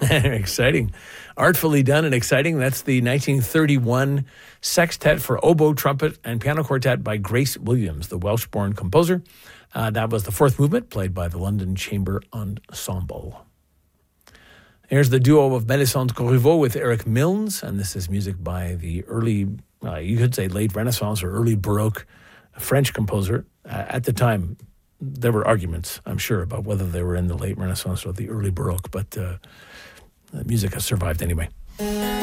Exciting. Artfully done and exciting. That's the 1931 sextet for oboe, trumpet, and piano quartet by Grace Williams, the Welsh-born composer. That was the fourth movement, played by the London Chamber Ensemble. Here's the duo of Melisande Corriveau with Eric Milnes, and this is music by the early, you could say late Renaissance or early Baroque French composer. At the time, there were arguments, I'm sure, about whether they were in the late Renaissance or the early Baroque, but the music has survived anyway.